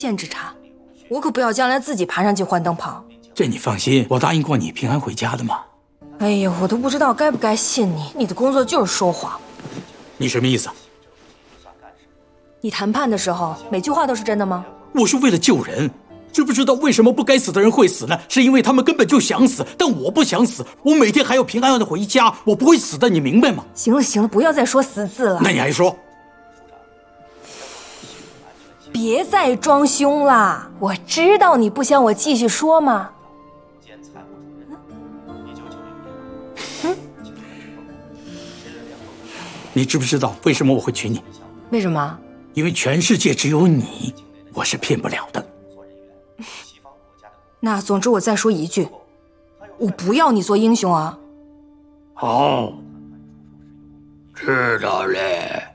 限制他，我可不要将来自己爬上去换灯泡。 这你放心，我答应过你平安回家的嘛。 哎呀，我都不知道该不该信你，你的工作就是说谎。 你什么意思？ 你谈判的时候每句话都是真的吗？ 我是为了救人，知不知道为什么不该死的人会死呢？是因为他们根本就想死，但我不想死，我每天还要平安的回家，我不会死的，你明白吗？ 行了行了，不要再说死字了。 那你还说？ 别再装凶了，我知道你不想我继续说吗？ 你知不知道为什么我会娶你？ 为什么？ 因为全世界只有你，我是骗不了的。 那总之我再说一句，我不要你做英雄啊。 好，知道嘞。